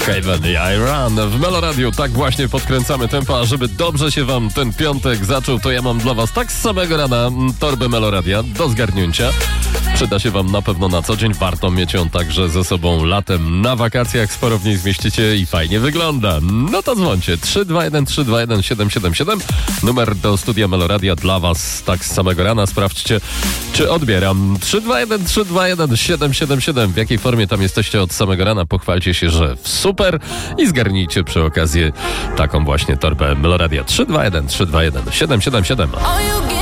Haven i I Run w Meloradiu. Tak właśnie podkręcamy tempo, a żeby dobrze się wam ten piątek zaczął, to ja mam dla was tak z samego rana torbę Meloradia do zgarnięcia. Przyda się wam na pewno na co dzień. Warto mieć ją także ze sobą latem na wakacjach. Sporo w niej zmieścicie i fajnie wygląda. No to dzwońcie. 321-321-777. Numer do studia Meloradia dla was tak z samego rana. Sprawdźcie, czy odbieram. 321-321-777. W jakiej formie tam jesteście od samego rana? Pochwalcie się, że super i zgarnijcie przy okazji taką właśnie torbę Meloradia. 321-321-777.